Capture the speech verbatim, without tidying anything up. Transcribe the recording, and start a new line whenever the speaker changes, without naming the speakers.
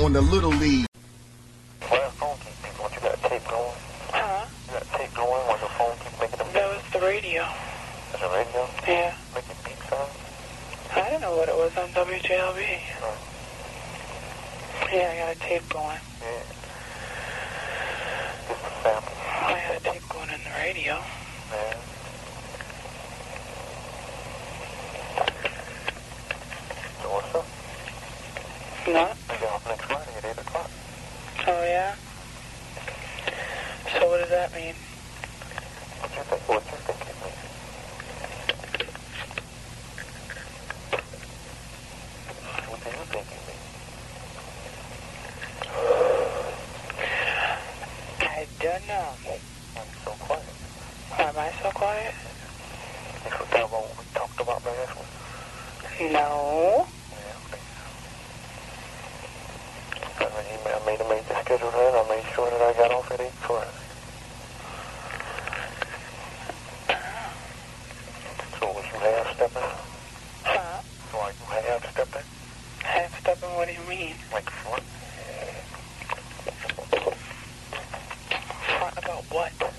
on the Little League.
Why the phone keep beeping? What, you got tape going?
Huh?
You got tape going when the phone keep making them beep?
That was the radio.
Is it radio?
Yeah.
Making beep sounds?
I don't know what it was on W J L B.
Oh.
Yeah, I got a tape going.
Yeah. Just a sample.
I had a tape going in the radio.
Yeah. So what's up?
No?
I get off next Friday at eight o'clock.
Oh, yeah? So what does that mean?
What you think? What you think it means? What do you think it means?
I don't know.
I'm so quiet.
Am I so quiet?
You forgot about what we talked about last week?
No.
Yeah, okay. I made, I made, I made the schedule then. I made sure that I got off at eight Friday. So was you half-stepping?
Huh?
So are you half-stepping?
Half-stepping, what do you mean?
Like front?
Front about what?